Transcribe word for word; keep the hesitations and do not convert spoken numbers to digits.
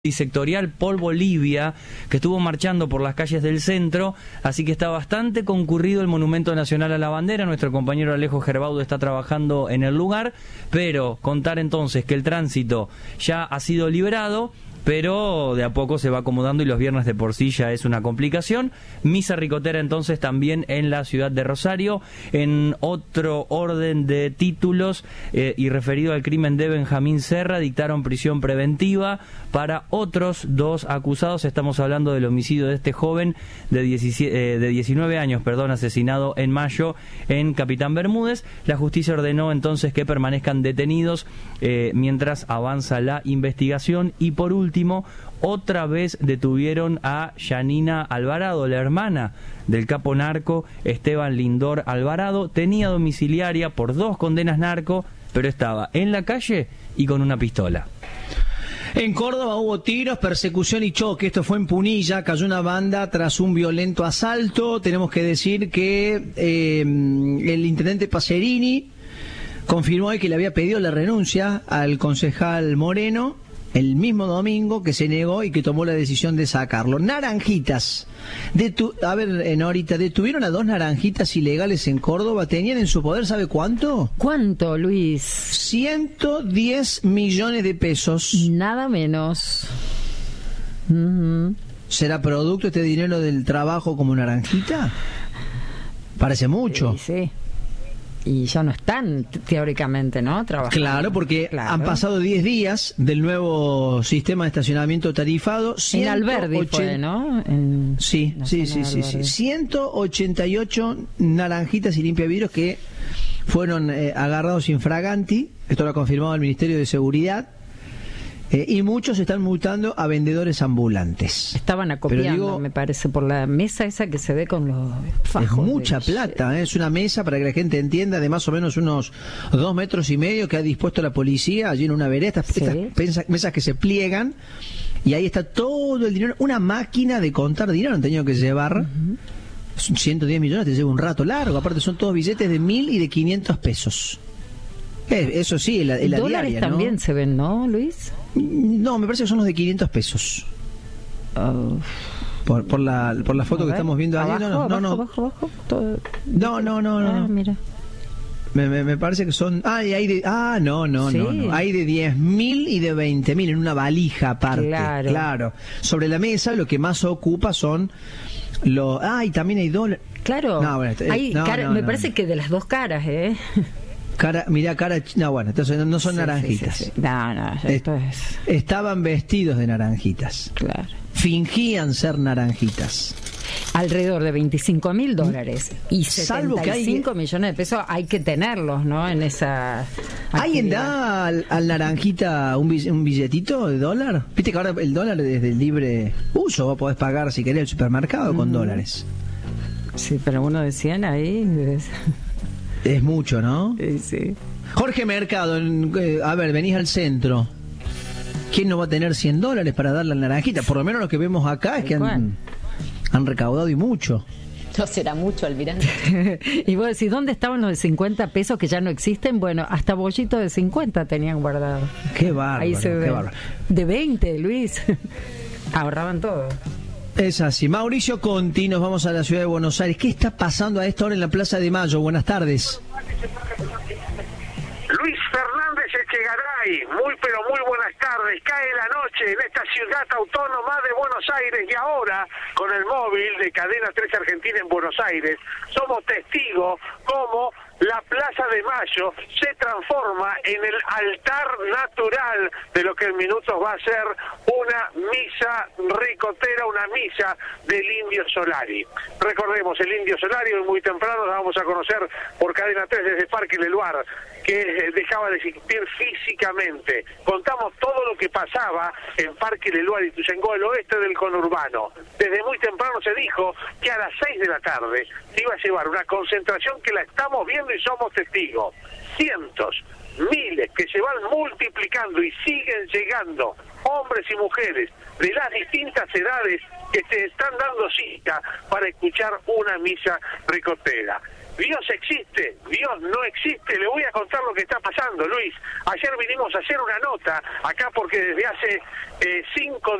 sectorial por Bolivia, que estuvo marchando por las calles del centro, así que está bastante concurrido el Monumento Nacional a la Bandera. Nuestro compañero Alejo Gerbaudo está trabajando en el lugar, pero contar entonces que el tránsito ya ha sido liberado, pero de a poco se va acomodando y los viernes de por sí ya es una complicación. Misa ricotera entonces también en la ciudad de Rosario. En otro orden de títulos eh, y referido al crimen de Benjamín Serra, dictaron prisión preventiva para otros dos acusados. Estamos hablando del homicidio de este joven de, diecisiete, eh, de diecinueve años, perdón, asesinado en mayo en Capitán Bermúdez. La justicia ordenó entonces que permanezcan detenidos eh, mientras avanza la investigación. Y por último, Último, otra vez detuvieron a Yanina Alvarado, la hermana del capo narco Esteban Lindor Alvarado. Tenía domiciliaria por dos condenas narco, pero estaba en la calle y con una pistola. En Córdoba hubo tiros, persecución y choque. Esto fue en Punilla. Cayó una banda tras un violento asalto. Tenemos que decir que eh, el intendente Pacerini confirmó hoy que le había pedido la renuncia al concejal Moreno el mismo domingo, que se negó y que tomó la decisión de sacarlo. Naranjitas. Detu a ver, Norita, detuvieron a dos naranjitas ilegales en Córdoba. Tenían en su poder, ¿sabe cuánto? ¿Cuánto, Luis? ciento diez millones de pesos. Nada menos. Uh-huh. ¿Será producto este dinero del trabajo como naranjita? Parece mucho. Sí, sí. Y ya no están teóricamente, ¿no? Trabajando. Claro, porque claro. Han pasado diez días del nuevo sistema de estacionamiento tarifado. En Alberdi fue, ¿no? En sí, sí, sí, sí, sí. ciento ochenta y ocho naranjitas y limpiavidrios que fueron eh, agarrados infraganti. Esto lo ha confirmado el Ministerio de Seguridad. Eh, y muchos están multando a vendedores ambulantes. Estaban acopiando, digo, me parece, por la mesa esa que se ve con los fajos. Es mucha de... plata, ¿eh? Es una mesa, para que la gente entienda, de más o menos unos dos metros y medio que ha dispuesto la policía allí en una vereda. Estas, ¿sí? Estas mesas que se pliegan y ahí está todo el dinero. Una máquina de contar dinero han tenido que llevar. Uh-huh. Son ciento diez millones, te lleva un rato largo. Aparte son todos billetes de mil y de quinientos pesos. Eh, eso sí, la, la dólares diaria, también ¿no? Se ven, ¿no, Luis? No, me parece que son los de quinientos pesos. Oh. Por, por la por la foto que estamos viendo ahí. ¿Abajo, no, no, abajo, no, abajo, abajo? Todo... no, no, no, no. Ah, mira. Me, me, me parece que son... Ah, y hay de... ah no, no, sí. no, no. Hay de diez mil y de veinte mil en una valija aparte. Claro. Claro. Sobre la mesa lo que más ocupa son los... Ah, y también hay dólares. Claro. No, bueno, eh, hay no, cara... no, me no, parece no. que de las dos caras, ¿eh? Cara, mirá, cara... No, bueno, entonces no son sí, naranjitas. Sí, sí, sí. No, no, esto es... Estaban vestidos de naranjitas. Claro. Fingían ser naranjitas. Alrededor de veinticinco mil dólares y setenta y cinco hay... millones de pesos hay que tenerlos, ¿no? En esa... ¿Alguien da al, al naranjita un, un billetito de dólar? Viste que ahora el dólar es de libre uso. Vos podés pagar si querés el supermercado mm. con dólares. Sí, pero uno de cien ahí... Es... Es mucho, ¿no? Sí, sí. Jorge Mercado, en, eh, a ver, venís al centro. ¿Quién no va a tener cien dólares para darle al naranjita? Por lo menos lo que vemos acá es que han, han recaudado y mucho. No será mucho, Almirante. Y vos decís, ¿dónde estaban los de cincuenta pesos que ya no existen? Bueno, hasta bollito de cincuenta tenían guardado. Qué bárbaro, ahí se qué ve. bárbaro. De veinte, Luis. Ahorraban todo. Es así. Mauricio Conti, nos vamos a la ciudad de Buenos Aires. ¿Qué está pasando a esta hora en la Plaza de Mayo? Buenas tardes. Luis Fernández Echegaray, muy pero muy buenas tardes. Cae la noche en esta ciudad autónoma de Buenos Aires y ahora, con el móvil de Cadena tres Argentina en Buenos Aires, somos testigos como la Plaza de Mayo se transforma en el altar natural de lo que en minutos va a ser una misa ricotera, una misa del Indio Solari. Recordemos, el Indio Solari, hoy muy temprano la vamos a conocer por Cadena tres desde Parque Leluar, que dejaba de existir físicamente. Contamos todo lo que pasaba en Parque Leluar y Ituzaingó, al oeste del conurbano. Desde muy temprano se dijo que a las seis de la tarde se iba a llevar una concentración que la estamos viendo y somos testigos. Cientos, miles que se van multiplicando y siguen llegando, hombres y mujeres de las distintas edades que se están dando cita para escuchar una misa ricotera. Dios existe, Dios no existe. Le voy a contar lo que está pasando, Luis. Ayer vinimos a hacer una nota acá porque desde hace eh, cinco